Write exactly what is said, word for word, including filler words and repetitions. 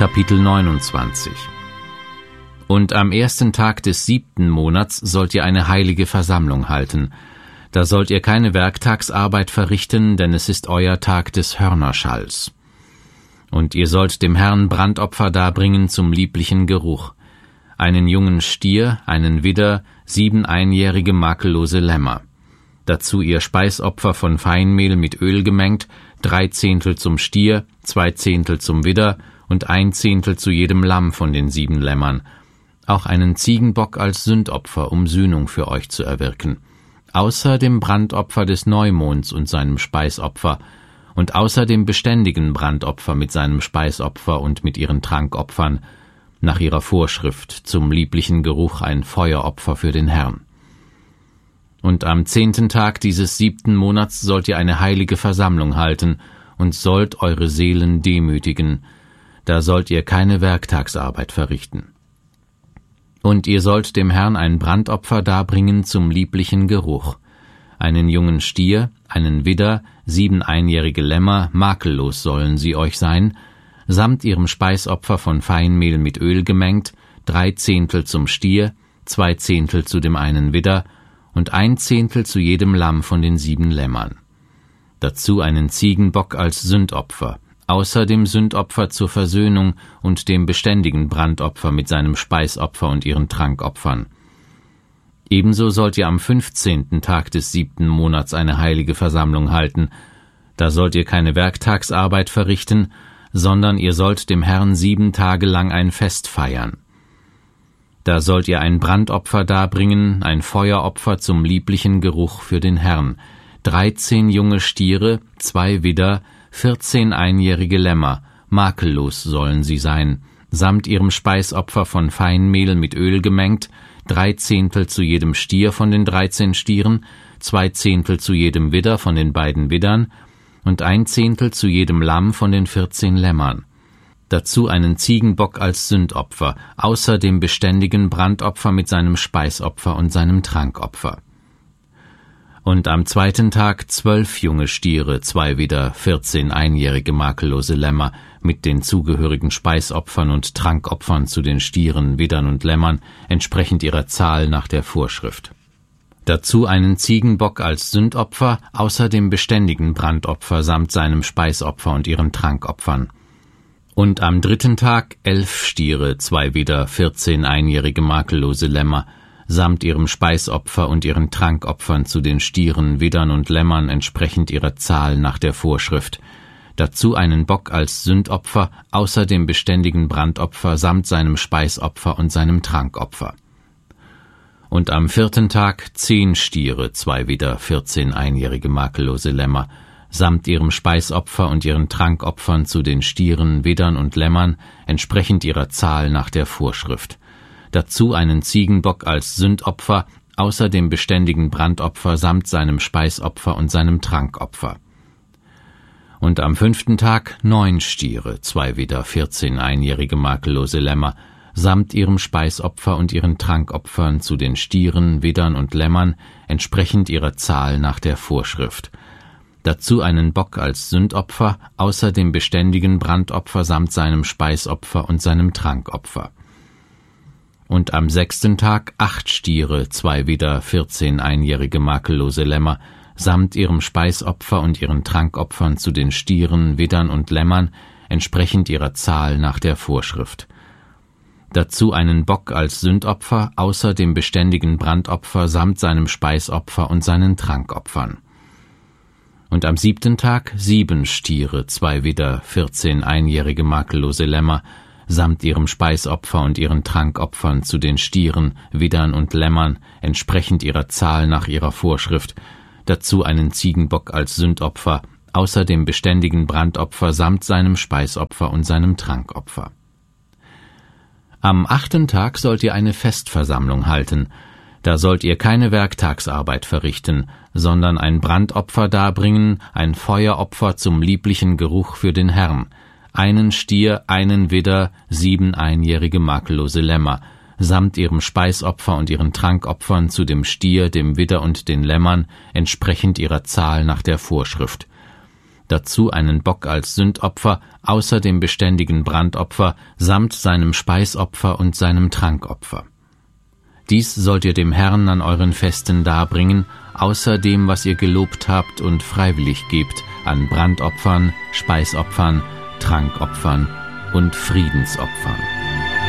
Kapitel neunundzwanzig. Und am ersten Tag des siebten Monats sollt ihr eine heilige Versammlung halten. Da sollt ihr keine Werktagsarbeit verrichten, denn es ist euer Tag des Hörnerschalls. Und ihr sollt dem Herrn Brandopfer darbringen zum lieblichen Geruch. Einen jungen Stier, einen Widder, sieben einjährige makellose Lämmer. Dazu ihr Speisopfer von Feinmehl mit Öl gemengt, drei Zehntel zum Stier, zwei Zehntel zum Widder und ein Zehntel zu jedem Lamm von den sieben Lämmern. Auch einen Ziegenbock als Sündopfer, um Sühnung für euch zu erwirken. Außer dem Brandopfer des Neumonds und seinem Speisopfer, und außer dem beständigen Brandopfer mit seinem Speisopfer und mit ihren Trankopfern, nach ihrer Vorschrift zum lieblichen Geruch ein Feueropfer für den Herrn. Und am zehnten Tag dieses siebten Monats sollt ihr eine heilige Versammlung halten und sollt eure Seelen demütigen, da sollt ihr keine Werktagsarbeit verrichten. Und ihr sollt dem Herrn ein Brandopfer darbringen zum lieblichen Geruch, einen jungen Stier, einen Widder, sieben einjährige Lämmer, makellos sollen sie euch sein, samt ihrem Speisopfer von Feinmehl mit Öl gemengt, drei Zehntel zum Stier, zwei Zehntel zu dem einen Widder und ein Zehntel zu jedem Lamm von den sieben Lämmern. Dazu einen Ziegenbock als Sündopfer, außer dem Sündopfer zur Versöhnung und dem beständigen Brandopfer mit seinem Speisopfer und ihren Trankopfern. Ebenso sollt ihr am fünfzehnten Tag des siebten Monats eine heilige Versammlung halten. Da sollt ihr keine Werktagsarbeit verrichten, sondern ihr sollt dem Herrn sieben Tage lang ein Fest feiern. Da sollt ihr ein Brandopfer darbringen, ein Feueropfer zum lieblichen Geruch für den Herrn, dreizehn junge Stiere, zwei Widder, vierzehn einjährige Lämmer, makellos sollen sie sein, samt ihrem Speisopfer von Feinmehl mit Öl gemengt, drei Zehntel zu jedem Stier von den dreizehn Stieren, zwei Zehntel zu jedem Widder von den beiden Widdern und ein Zehntel zu jedem Lamm von den vierzehn Lämmern. Dazu einen Ziegenbock als Sündopfer, außer dem beständigen Brandopfer mit seinem Speisopfer und seinem Trankopfer. Und am zweiten Tag zwölf junge Stiere, zwei Widder, vierzehn einjährige makellose Lämmer, mit den zugehörigen Speisopfern und Trankopfern zu den Stieren, Widdern und Lämmern, entsprechend ihrer Zahl nach der Vorschrift. Dazu einen Ziegenbock als Sündopfer, außer dem beständigen Brandopfer samt seinem Speisopfer und ihren Trankopfern. Und am dritten Tag elf Stiere, zwei Widder, vierzehn einjährige makellose Lämmer, samt ihrem Speisopfer und ihren Trankopfern zu den Stieren, Widdern und Lämmern entsprechend ihrer Zahl nach der Vorschrift. Dazu einen Bock als Sündopfer, außer dem beständigen Brandopfer samt seinem Speisopfer und seinem Trankopfer. Und am vierten Tag zehn Stiere, zwei Widder, vierzehn einjährige makellose Lämmer, samt ihrem Speisopfer und ihren Trankopfern zu den Stieren, Widdern und Lämmern entsprechend ihrer Zahl nach der Vorschrift. Dazu einen Ziegenbock als Sündopfer, außer dem beständigen Brandopfer samt seinem Speisopfer und seinem Trankopfer. Und am fünften Tag neun Stiere, zwei Widder, vierzehn einjährige makellose Lämmer, samt ihrem Speisopfer und ihren Trankopfern zu den Stieren, Widdern und Lämmern, entsprechend ihrer Zahl nach der Vorschrift. Dazu einen Bock als Sündopfer, außer dem beständigen Brandopfer samt seinem Speisopfer und seinem Trankopfer. Und am sechsten Tag acht Stiere, zwei Widder, vierzehn einjährige makellose Lämmer, samt ihrem Speisopfer und ihren Trankopfern zu den Stieren, Widdern und Lämmern, entsprechend ihrer Zahl nach der Vorschrift. Dazu einen Bock als Sündopfer, außer dem beständigen Brandopfer samt seinem Speisopfer und seinen Trankopfern. Und am siebten Tag sieben Stiere, zwei Widder, vierzehn einjährige makellose Lämmer, samt ihrem Speisopfer und ihren Trankopfern zu den Stieren, Widdern und Lämmern, entsprechend ihrer Zahl nach ihrer Vorschrift, dazu einen Ziegenbock als Sündopfer, außer dem beständigen Brandopfer samt seinem Speisopfer und seinem Trankopfer. Am achten Tag sollt ihr eine Festversammlung halten. Da sollt ihr keine Werktagsarbeit verrichten, sondern ein Brandopfer darbringen, ein Feueropfer zum lieblichen Geruch für den Herrn, einen Stier, einen Widder, sieben einjährige makellose Lämmer, samt ihrem Speisopfer und ihren Trankopfern zu dem Stier, dem Widder und den Lämmern, entsprechend ihrer Zahl nach der Vorschrift. dazu einen Bock als Sündopfer, außer dem beständigen Brandopfer, samt seinem Speisopfer und seinem Trankopfer. Dies sollt ihr dem Herrn an euren Festen darbringen, außer dem, was ihr gelobt habt und freiwillig gebt, an Brandopfern, Speisopfern, Trankopfern und Friedensopfern.